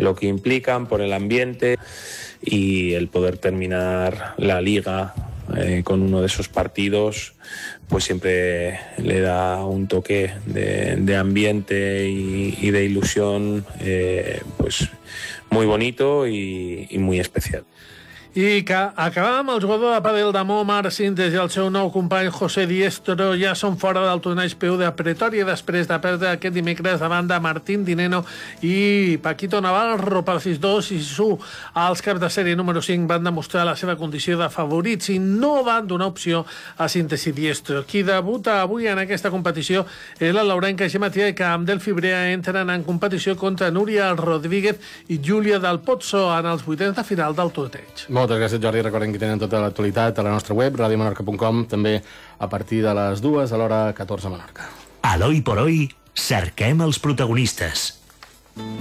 lo que implican, por el ambiente y el poder terminar la liga con uno de esos partidos, pues siempre le da un toque de ambiente y de ilusión pues muy bonito y muy especial. I que acabàvem el jugador de pàdel de Momar Sintes i el seu nou company José Diestro ja són fora del torneig PU de Pretòria després de perdre aquest dimecres davant de Martín Dineno i Paquito Navarro per 6-2 i Su. Els caps de sèrie número 5 van demostrar la seva condició de favorits i no van donar opció a Sintes i Diestro. Qui debuta avui en aquesta competició és la laurenca Gemma Tia, que amb Delphi Brea entren en competició contra Núria Rodríguez i Júlia Del Pozzo en els vuitens de final del torneig. Moltes gràcies, Jordi. Recordem que tenen tota l'actualitat a la nostra web, radiomenorca.com, també a partir de les 2 a l'hora 14 a Menorca. A l'Hoy por Hoy cerquem els protagonistes.